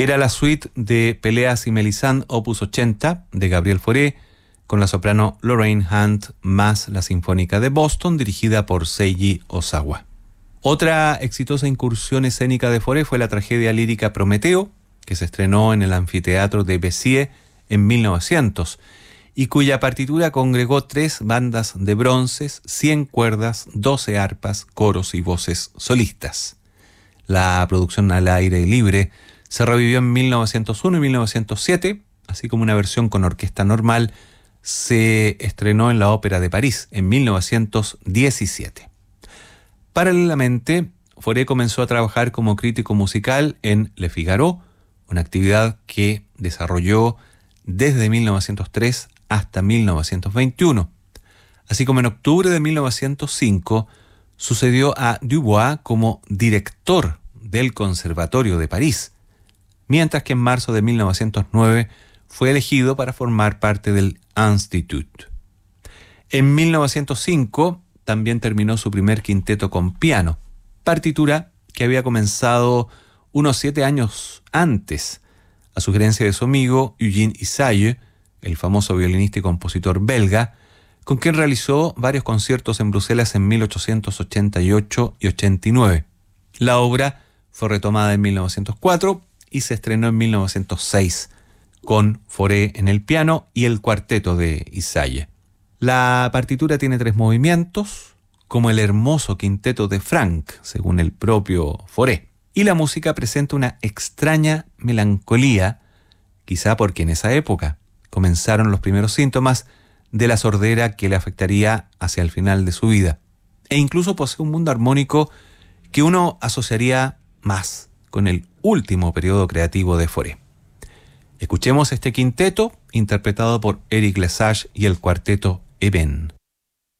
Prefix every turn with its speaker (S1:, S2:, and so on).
S1: Era la suite de Peleas y Melisande opus 80 de Gabriel Fauré, con la soprano Lorraine Hunt más la Sinfónica de Boston dirigida por Seiji Ozawa. Otra exitosa incursión escénica de Fauré fue la tragedia lírica Prometeo, que se estrenó en el anfiteatro de Béziers en 1900 y cuya partitura congregó 3 bandas de bronces, 100 cuerdas, 12 arpas, coros y voces solistas. La producción al aire libre se revivió en 1901 y 1907, así como una versión con orquesta normal se estrenó en la Ópera de París en 1917. Paralelamente, Fauré comenzó a trabajar como crítico musical en Le Figaro, una actividad que desarrolló desde 1903 hasta 1921. Así como en octubre de 1905 sucedió a Dubois como director del Conservatorio de París, mientras que en marzo de 1909 fue elegido para formar parte del Institut. En 1905 también terminó su primer quinteto con piano, partitura que había comenzado unos 7 años antes, a sugerencia de su amigo Eugène Ysaye, el famoso violinista y compositor belga, con quien realizó varios conciertos en Bruselas en 1888 y 89. La obra fue retomada en 1904 y se estrenó en 1906, con Fauré en el piano y el cuarteto de Ysaye. La partitura tiene 3 movimientos, como el hermoso quinteto de Franck, según el propio Fauré. Y la música presenta una extraña melancolía, quizá porque en esa época comenzaron los primeros síntomas de la sordera que le afectaría hacia el final de su vida. E incluso posee un mundo armónico que uno asociaría más con el último periodo creativo de Fauré. Escuchemos este quinteto interpretado por Eric Lesage y el cuarteto Eben.